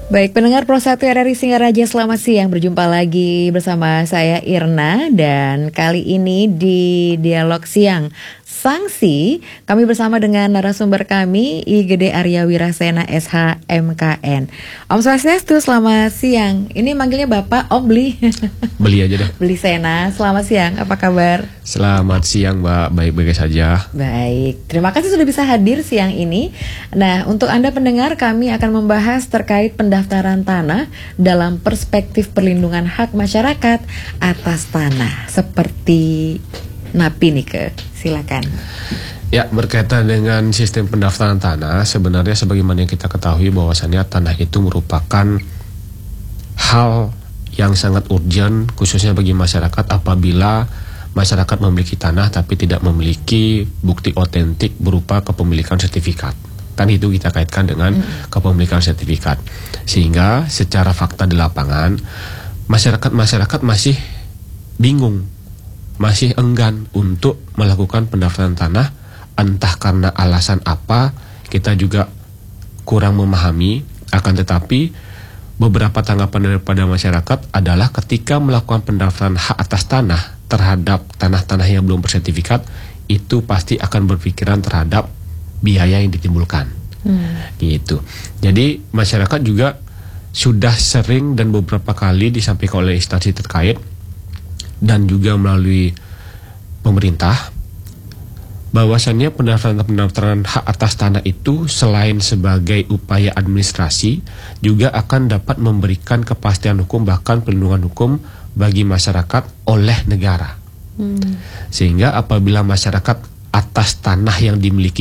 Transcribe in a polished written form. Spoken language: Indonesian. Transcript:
Baik, pendengar Pro 1 RRI Singaraja, selamat siang. Berjumpa lagi bersama saya Irna, dan kali ini di Dialog Siang Sanksi kami bersama dengan narasumber kami IGD Arya Wirasena SH MKN. Om Swastiastu, selamat siang. Ini manggilnya Bapak, Om Beli. Beli aja deh. Beli Sena, selamat siang. Apa kabar? Selamat siang Mbak, baik-baik saja. Baik, terima kasih sudah bisa hadir siang ini. Nah, untuk Anda pendengar, kami akan membahas terkait pendaftaran tanah dalam perspektif perlindungan hak masyarakat atas tanah. Seperti Napi nih ke, silakan. Ya, berkaitan dengan sistem pendaftaran tanah, sebenarnya sebagaimana yang kita ketahui bahwasannya tanah itu merupakan hal yang sangat urgent khususnya bagi masyarakat apabila masyarakat memiliki tanah tapi tidak memiliki bukti otentik berupa kepemilikan sertifikat. Kan itu kita kaitkan dengan kepemilikan sertifikat. Sehingga secara fakta di lapangan masyarakat masih bingung, masih enggan untuk melakukan pendaftaran tanah, entah karena alasan apa kita juga kurang memahami. Akan tetapi beberapa tanggapan daripada masyarakat adalah ketika melakukan pendaftaran hak atas tanah terhadap tanah-tanah yang belum bersertifikat, itu pasti akan berpikiran terhadap biaya yang ditimbulkan. Gitu. Jadi masyarakat juga sudah sering dan beberapa kali disampaikan oleh instansi terkait dan juga melalui pemerintah bahwasannya pendaftaran hak atas tanah itu selain sebagai upaya administrasi juga akan dapat memberikan kepastian hukum bahkan perlindungan hukum bagi masyarakat oleh negara. Sehingga apabila masyarakat atas tanah yang dimiliki